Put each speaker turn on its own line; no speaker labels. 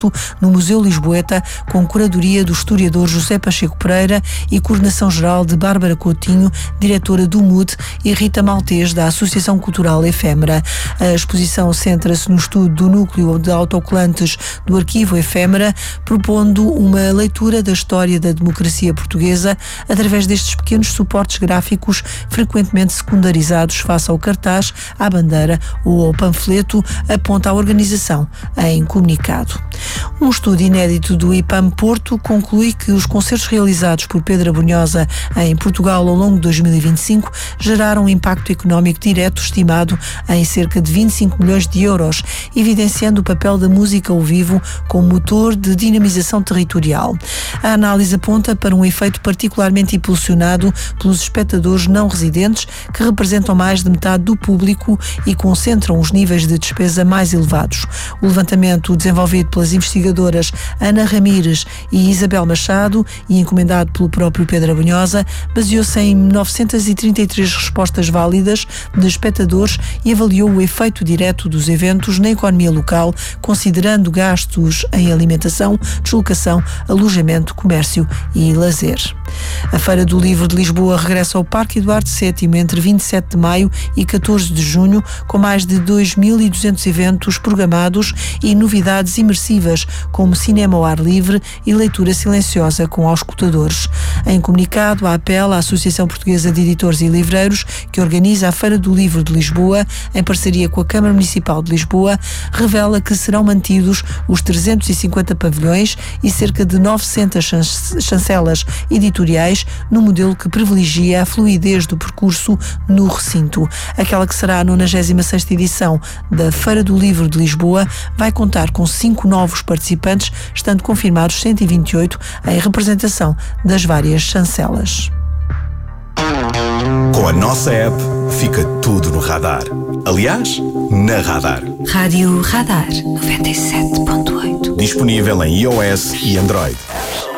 no Museu Lisboeta, com curadoria do historiador José Pacheco Pereira e coordenação geral de Bárbara Coutinho, diretora do MUD, e Rita Maltês, da Associação Cultural Efêmera. A exposição centra-se no estudo do núcleo de autocolantes do arquivo Efêmera, propondo uma leitura da história da democracia portuguesa através destes pequenos suportes gráficos frequentemente secundarizados face ao cartaz, à bandeira ou ao panfleto, aponta a organização em comunicado. Um estudo inédito do IPAM Porto conclui que os concertos realizados por Pedro Abrunhosa em Portugal ao longo de 2025 geraram um impacto económico direto estimado em cerca de 25 milhões de euros, evidenciando o papel da música ao vivo como motor de dinamização territorial. A análise aponta para um efeito particularmente impulsionado pelos espectadores não residentes, que representam mais de metade do público e concentram os níveis de despesa mais elevados. O levantamento, desenvolvido pelas investigadoras Ana Ramires e Isabel Machado e encomendado pelo próprio Pedro Abrunhosa, baseou-se em 933 respostas válidas de espectadores e avaliou o efeito direto dos eventos na economia local, considerando gastos em alimentação, deslocação, alojamento, comércio e lazer. A Feira do Livro de Lisboa regressa ao Parque Eduardo VII entre 27 de maio e 14 de junho, com mais de 2.200 eventos programados e novidades imersivas, como cinema ao ar livre e leitura silenciosa com auscultadores. Em comunicado, a APEL, a Associação Portuguesa de Editores e Livreiros, que organiza a Feira do Livro de Lisboa, em parceria com a Câmara Municipal de Lisboa, revela que serão mantidos os 350 pavilhões e cerca de 900 chancelas editoriais, no modelo que privilegia a fluidez do percurso no recinto. Aquela que será a 96ª edição da Feira do Livro de Lisboa vai contar com 5 novos participantes, estando confirmados 128 em representação das várias chancelas.
Com a nossa app, fica tudo no radar. Aliás, na Radar.
Rádio Radar 97.8.
Disponível em iOS e Android.